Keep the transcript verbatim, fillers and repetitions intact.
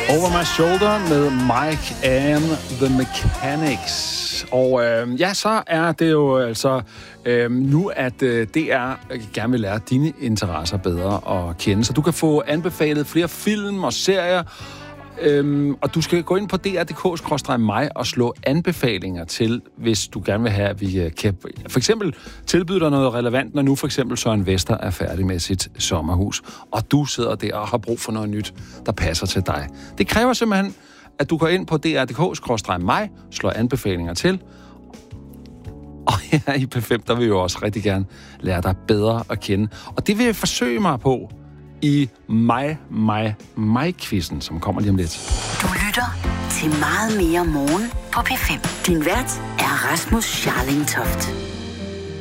Over My Shoulder med Mike and the Mechanics. Og øh, ja, så er det jo altså øh, nu, at øh, D R gerne vil lære dine interesser bedre at kende. Så du kan få anbefalet flere film og serier, øh, og du skal gå ind på d r punktum d k skråstreg mig og slå anbefalinger til, hvis du gerne vil have, at vi kan for eksempel tilbyde dig noget relevant, når nu for eksempel Søren Vester er færdig med sit sommerhus, og du sidder der og har brug for noget nyt, der passer til dig. Det kræver simpelthen, at du går ind på d r punktum d k skråstreg mig, slår anbefalinger til, og her i P fem, der vil jeg jo også rigtig gerne lære dig bedre at kende. Og det vil jeg forsøge mig på i mig, mig, mig-quizzen, som kommer lige om lidt. Du lytter til Meget mere morgen på P fem. Din vært er Rasmus Scharling Toft.